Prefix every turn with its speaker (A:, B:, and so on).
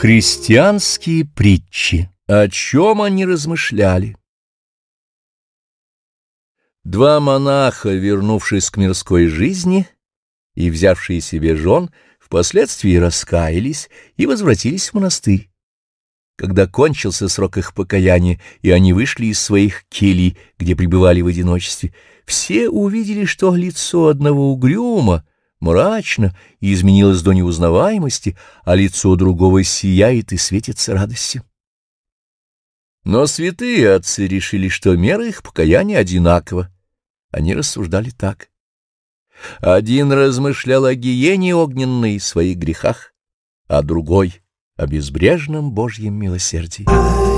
A: Христианские притчи. О чем они размышляли? Два монаха, вернувшись к мирской жизни и взявшие себе жен, впоследствии раскаялись и возвратились в монастырь. Когда кончился срок их покаяния, и они вышли из своих келий, где пребывали в одиночестве, все увидели, что лицо одного угрюмо, мрачно и изменилось до неузнаваемости, а лицо другого сияет и светится радостью. Но святые отцы решили, что мера их покаяния одинакова. Они рассуждали так. Один размышлял о гиене огненной и своих грехах, а другой — о безбрежном Божьем милосердии.